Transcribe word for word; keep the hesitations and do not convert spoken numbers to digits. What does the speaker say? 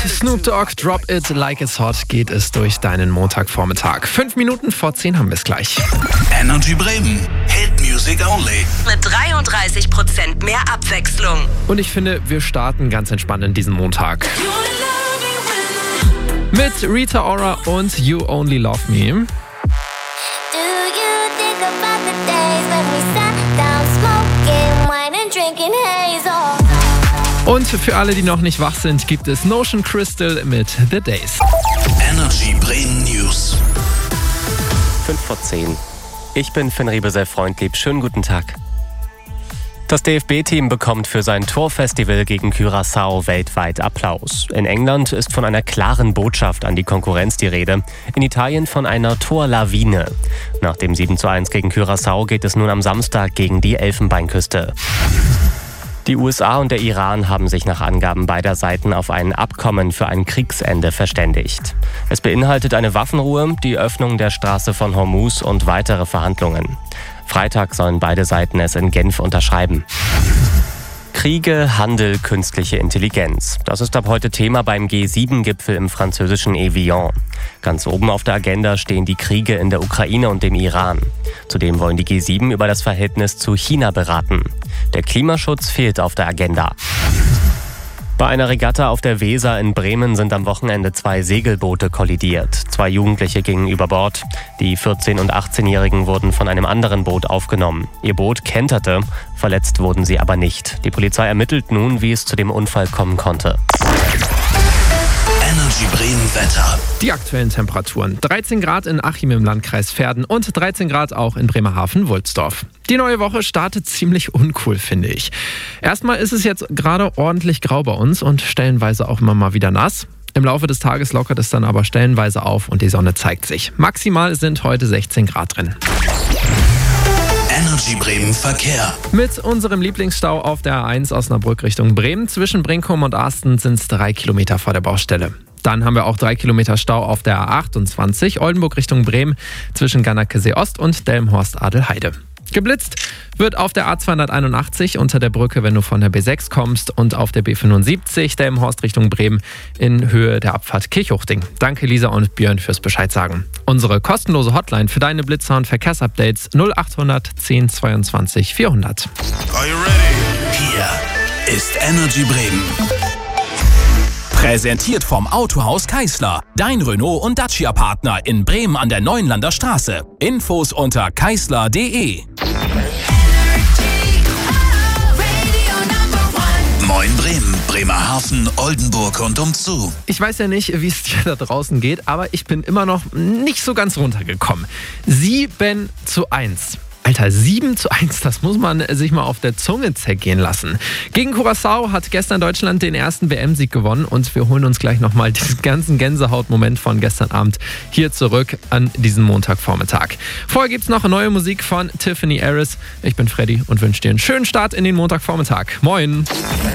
Snoop Dogg, Drop It Like It's Hot geht es durch deinen Montagvormittag. Fünf Minuten vor zehn haben wir es gleich. Energy Bremen, Hit Music Only. Mit dreiunddreißig Prozent mehr Abwechslung. Und ich finde, wir starten ganz entspannt in diesen Montag. Mit Rita Ora und You Only Love Me. Und für alle, die noch nicht wach sind, gibt es Notion Crystal mit The Days. Energy Bremen News. fünf vor zehn. Ich bin Finn Riebe, sehr freundlieb. Schönen guten Tag. Das D F B-Team bekommt für sein Torfestival gegen Curaçao weltweit Applaus. In England ist von einer klaren Botschaft an die Konkurrenz die Rede. In Italien von einer Torlawine. Nach dem sieben zu eins gegen Curaçao geht es nun am Samstag gegen die Elfenbeinküste. Die U S A und der Iran haben sich nach Angaben beider Seiten auf ein Abkommen für ein Kriegsende verständigt. Es beinhaltet eine Waffenruhe, die Öffnung der Straße von Hormuz und weitere Verhandlungen. Freitag sollen beide Seiten es in Genf unterschreiben. Kriege, Handel, künstliche Intelligenz. Das ist ab heute Thema beim G sieben Gipfel im französischen Evian. Ganz oben auf der Agenda stehen die Kriege in der Ukraine und dem Iran. Zudem wollen die G sieben über das Verhältnis zu China beraten. Der Klimaschutz fehlt auf der Agenda. Bei einer Regatta auf der Weser in Bremen sind am Wochenende zwei Segelboote kollidiert. Zwei Jugendliche gingen über Bord. Die vierzehn- und achtzehnjährigen wurden von einem anderen Boot aufgenommen. Ihr Boot kenterte, verletzt wurden sie aber nicht. Die Polizei ermittelt nun, wie es zu dem Unfall kommen konnte. Energy Bremen Wetter. Die aktuellen Temperaturen. dreizehn Grad in Achim im Landkreis Verden und dreizehn Grad auch in Bremerhaven-Wulsdorf. Die neue Woche startet ziemlich uncool, finde ich. Erstmal ist es jetzt gerade ordentlich grau bei uns und stellenweise auch immer mal wieder nass. Im Laufe des Tages lockert es dann aber stellenweise auf und die Sonne zeigt sich. Maximal sind heute sechzehn Grad drin. Energy Bremen Verkehr. Mit unserem Lieblingsstau auf der A eins Osnabrück Richtung Bremen zwischen Brinkum und Asten sind es drei Kilometer vor der Baustelle. Dann haben wir auch drei Kilometer Stau auf der A achtundzwanzig Oldenburg Richtung Bremen zwischen Gannakesee Ost und Delmenhorst-Adelheide. Geblitzt wird auf der A zweihunderteinundachtzig unter der Brücke, wenn du von der B sechs kommst, und auf der B fünfundsiebzig Delmenhorst Richtung Bremen in Höhe der Abfahrt Kirchhuchting. Danke Lisa und Björn fürs Bescheid sagen. Unsere kostenlose Hotline für deine Blitzer und Verkehrsupdates null achthundert zehn zweiundzwanzig vierhundert. Are you ready? Hier ist Energy Bremen. Präsentiert vom Autohaus Keisler. Dein Renault- und Dacia-Partner in Bremen an der Neuenlander Straße. Infos unter keisler punkt de. Moin Bremen, Bremerhaven, Oldenburg und umzu. Ich weiß ja nicht, wie es dir da draußen geht, aber ich bin immer noch nicht so ganz runtergekommen. sieben zu eins. Alter, sieben zu eins, das muss man sich mal auf der Zunge zergehen lassen. Gegen Curaçao hat gestern Deutschland den ersten W M-Sieg gewonnen und wir holen uns gleich nochmal diesen ganzen Gänsehautmoment von gestern Abend hier zurück an diesen Montagvormittag. Vorher gibt's noch neue Musik von Tiffany Harris. Ich bin Freddy und wünsche dir einen schönen Start in den Montagvormittag. Moin!